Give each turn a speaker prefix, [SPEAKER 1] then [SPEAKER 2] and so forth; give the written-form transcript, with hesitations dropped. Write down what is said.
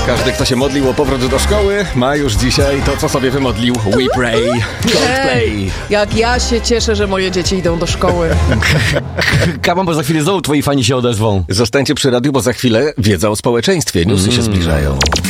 [SPEAKER 1] Każdy, kto się modlił o powrót do szkoły, ma już dzisiaj to, co sobie wymodlił. We pray.
[SPEAKER 2] Hej, jak ja się cieszę, że moje dzieci idą do szkoły.
[SPEAKER 3] Kaman, bo za chwilę znowu twoi fani się odezwą.
[SPEAKER 1] Zostańcie przy radiu, bo za chwilę wiedza o społeczeństwie. Newsy się zbliżają.